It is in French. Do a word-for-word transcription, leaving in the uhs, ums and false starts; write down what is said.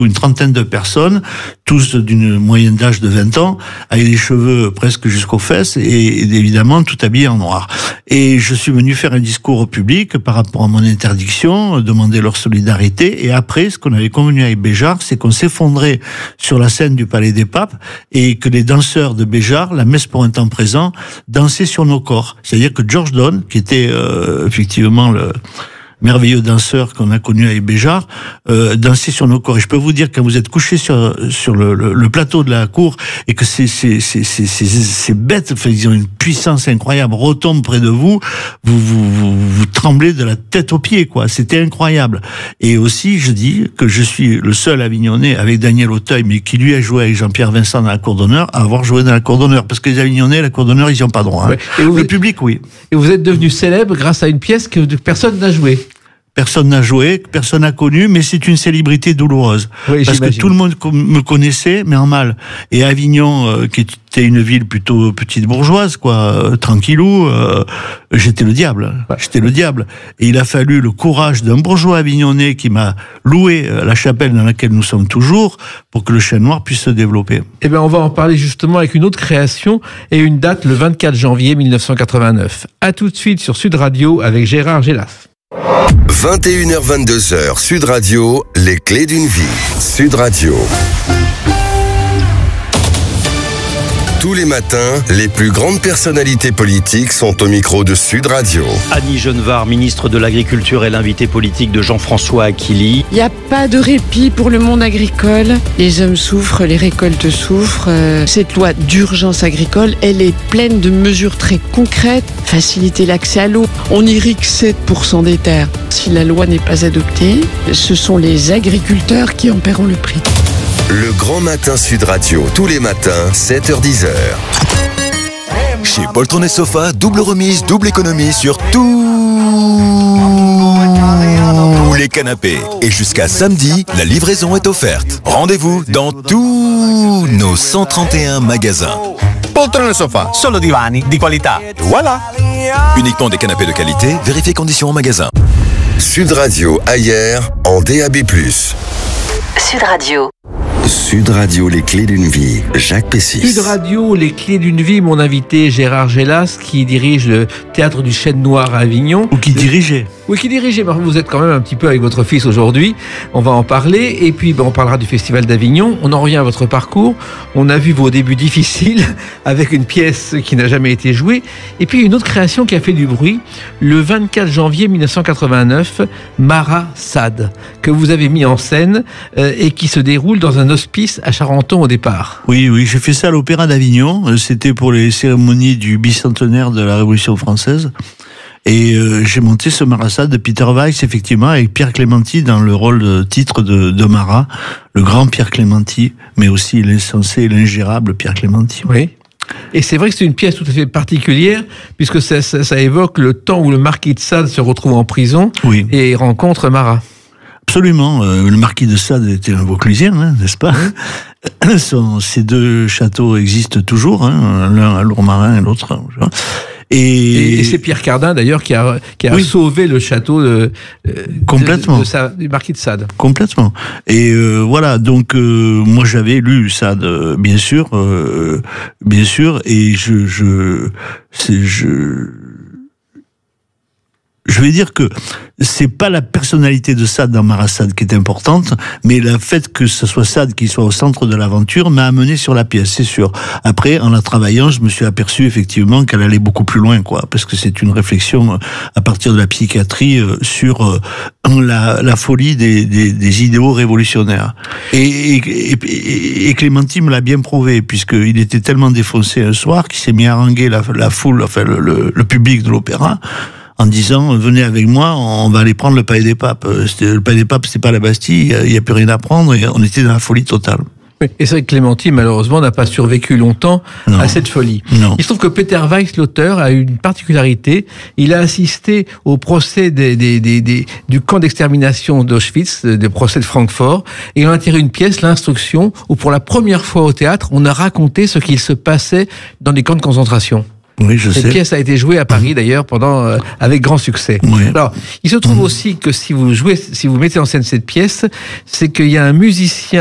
une trentaine de personnes, tous d'une moyenne d'âge de vingt ans, avec des cheveux presque jusqu'aux fesses et, et évidemment tout habillés en noir. Et je suis venu faire un discours au public par rapport à mon interdiction, demander leur solidarité. Et après, ce qu'on avait convenu avec Béjart, c'est qu'on s'effondrait sur la scène du Palais des Papes et que les danseurs de Béjart, la messe pour un temps présent, dansaient sur nos corps. C'est-à-dire que George Donne, qui était euh, effectivement le merveilleux danseur qu'on a connu avec Béjart, euh, dansait sur nos corps. Et je peux vous dire, quand vous êtes couché sur sur le, le, le plateau de la cour et que ces ces ces ces, ces, ces bêtes, enfin, ils ont une puissance incroyable, retombent près de vous, vous vous, vous vous tremblez de la tête aux pieds, quoi. C'était incroyable. Et aussi, je dis que je suis le seul Avignonnais avec Daniel Auteuil, mais qui lui a joué avec Jean-Pierre Vincent dans la cour d'honneur, à avoir joué dans la cour d'honneur, parce que les Avignonnais, la cour d'honneur, ils n'y ont pas droit. Hein. Ouais. Et vous, le public, oui. Et vous êtes devenu célèbre grâce à une pièce que personne n'a jouée. Personne n'a joué, personne n'a connu, mais c'est une célébrité douloureuse. Oui, parce j'imagine. Que tout le monde me connaissait, mais en mal. Et Avignon, euh, qui était une ville plutôt petite bourgeoise, quoi, euh, tranquillou, euh, j'étais le diable. Ouais. J'étais le diable. Et il a fallu le courage d'un bourgeois avignonnais qui m'a loué la chapelle dans laquelle nous sommes toujours pour que le Chêne Noir puisse se développer. Eh bien, on va en parler justement avec une autre création et une date, le vingt-quatre janvier mille neuf cent quatre-vingt-neuf. À tout de suite sur Sud Radio avec Gérard Gélas. vingt et une heures vingt-deux heures, Sud Radio, les clés d'une vie. Sud Radio. Tous les matins, les plus grandes personnalités politiques sont au micro de Sud Radio. Annie Genevard, ministre de l'Agriculture, est l'invité politique de Jean-François Aquili. Il n'y a pas de répit pour le monde agricole. Les hommes souffrent, les récoltes souffrent. Cette loi d'urgence agricole, elle est pleine de mesures très concrètes. Faciliter l'accès à l'eau. On irrigue sept pour cent des terres. Si la loi n'est pas adoptée, ce sont les agriculteurs qui en paieront le prix. Le Grand Matin Sud Radio, tous les matins, sept heures dix heures. Chez Poltron et Sofa, double remise, double économie sur tous les canapés. Et jusqu'à samedi, la livraison est offerte. Rendez-vous dans tous nos cent trente et un magasins. Poltron et Sofa, solo divani di qualità. Voilà. Uniquement des canapés de qualité, vérifiez conditions en magasin. Sud Radio ailleurs en D A B plus. Sud Radio. Sud Radio, les clés d'une vie, Jacques Pessis. Sud Radio, les clés d'une vie, mon invité Gérard Gélas, qui dirige le théâtre du Chêne Noir à Avignon. Ou qui dirigeait. Oui, qui dirigeait. Vous êtes quand même un petit peu avec votre fils aujourd'hui. On va en parler. Et puis, ben, on parlera du Festival d'Avignon. On en revient à votre parcours. On a vu vos débuts difficiles avec une pièce qui n'a jamais été jouée. Et puis, une autre création qui a fait du bruit. Le vingt-quatre janvier mille neuf cent quatre-vingt-neuf, Mara Sade, que vous avez mis en scène euh, et qui se déroule dans un hospice à Charenton au départ. Oui, oui, j'ai fait ça à l'Opéra d'Avignon. C'était pour les cérémonies du bicentenaire de la Révolution française. Et euh, j'ai monté ce Mara Sade de Peter Weiss, effectivement, avec Pierre Clémenti dans le rôle de titre de, de Marat, le grand Pierre Clémenti, mais aussi l'insensé et l'ingérable Pierre Clémenti. Oui. Et c'est vrai que c'est une pièce tout à fait particulière, puisque ça, ça, ça évoque le temps où le marquis de Sade se retrouve en prison oui. et rencontre Marat. Absolument. Euh, le marquis de Sade était un Vauclusien, hein, n'est-ce pas ? Oui. Son, ces deux châteaux existent toujours, hein, l'un à Lourmarin et l'autre. Et, et, et c'est Pierre Cardin d'ailleurs qui a, qui a oui. sauvé le château de, Complètement. de, de sa, du marquis de Sade. Complètement. Et euh, voilà, donc euh, moi j'avais lu Sade, euh, bien sûr, euh, bien sûr, et je, je, c'est, je, je vais dire que c'est pas la personnalité de Sade dans Mara Sade qui est importante, mais le fait que ce soit Sade qui soit au centre de l'aventure m'a amené sur la pièce, c'est sûr. Après, en la travaillant, je me suis aperçu effectivement qu'elle allait beaucoup plus loin, quoi, parce que c'est une réflexion à partir de la psychiatrie sur la, la folie des, des, des idéaux révolutionnaires. Et, et, et, et Clémenti me l'a bien prouvé, puisqu'il était tellement défoncé un soir qu'il s'est mis à haranguer la, la foule, enfin le, le, le public de l'opéra, en disant, venez avec moi, on va aller prendre le Palais des Papes. C'était, le Palais des Papes, c'est pas la Bastille, il n'y a plus rien à prendre, et on était dans la folie totale. Oui. Et c'est vrai que Clémenti, malheureusement, n'a pas survécu longtemps non. à cette folie. Non. Il se trouve que Peter Weiss, l'auteur, a eu une particularité. Il a assisté au procès des, des, des, des, du camp d'extermination d'Auschwitz, des procès de Francfort, et il a tiré une pièce, l'instruction, où pour la première fois au théâtre, on a raconté ce qu'il se passait dans les camps de concentration. Oui, je Cette sais. pièce a été jouée à Paris d'ailleurs pendant euh, avec grand succès. Oui. Alors, il se trouve aussi que si vous jouez, si vous mettez en scène cette pièce, c'est qu'il y a un musicien